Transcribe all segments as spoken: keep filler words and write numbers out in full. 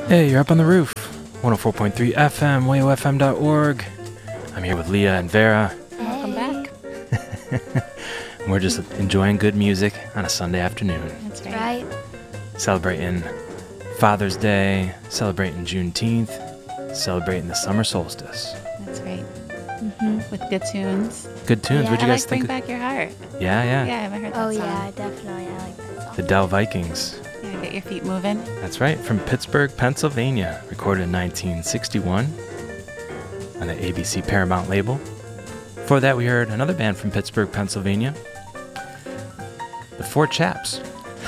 Hey, you're up on the roof. one oh four point three F M, way o f m dot org. I'm here with Leah and Vera. Welcome back. We're just enjoying good music on a Sunday afternoon. That's right. Right? Celebrating Father's Day, celebrating Juneteenth, celebrating the summer solstice. That's right. Mm-hmm. With good tunes. Good tunes. Yeah, What'd you I guys like think? Bring Back Your Heart. Of- yeah, yeah, Yeah, I haven't heard that Oh, song. yeah, definitely. I like that song. The Dell Vikings. Yeah, get your feet moving. That's right, from Pittsburgh, Pennsylvania. Recorded in nineteen sixty-one on the A B C Paramount label. Before that, we heard another band from Pittsburgh, Pennsylvania. The Four Chaps.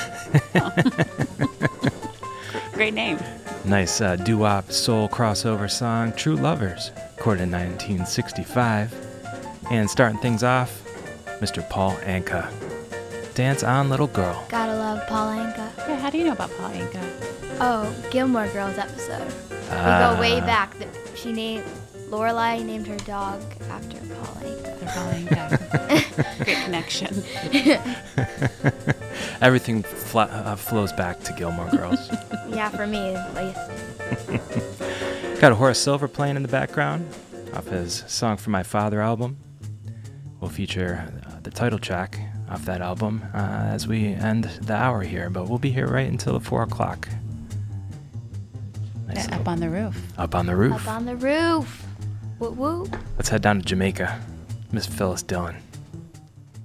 Great name. Nice uh, doo-wop soul crossover song, True Lovers, recorded in nineteen sixty-five. And starting things off, Mister Paul Anka. Dance On Little Girl. Gotta love Paul Anka. Yeah, how do you know about Paul Anka? Oh, Gilmore Girls episode. Ah. We go way back. The- She named Lorelai named her dog after Paul Anka. They're Paul Anka. Great connection. Everything fla- uh, flows back to Gilmore Girls. Yeah, for me at least. Got a Horace Silver playing in the background off his Song for My Father album. We'll feature uh, the title track off that album uh, as we end the hour here, but we'll be here right until the four o'clock. Nice Yeah, little- up on the roof. Up on the roof. Up on the roof. Woo woo. Let's head down to Jamaica. Miss Phyllis Dillon.